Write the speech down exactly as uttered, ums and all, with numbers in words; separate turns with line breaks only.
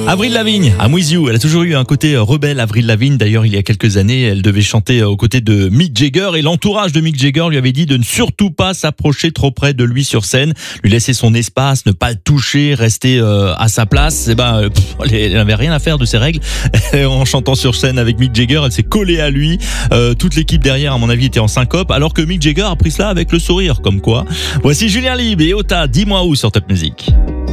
Avril Lavigne, I'm with you. Elle a toujours eu un côté rebelle, Avril Lavigne. D'ailleurs, il y a quelques années, elle devait chanter aux côtés de Mick Jagger et l'entourage de Mick Jagger lui avait dit de ne surtout pas s'approcher trop près de lui sur scène, lui laisser son espace, ne pas le toucher, rester euh, à sa place. Et ben, pff, elle n'avait rien à faire de ces règles. En chantant sur scène avec Mick Jagger, elle s'est collée à lui. Euh, toute l'équipe derrière, à mon avis, était en syncope, alors que Mick Jagger a pris cela avec le sourire, comme quoi. Voici Julien Libre et Ota, dis-moi où sur Top Music.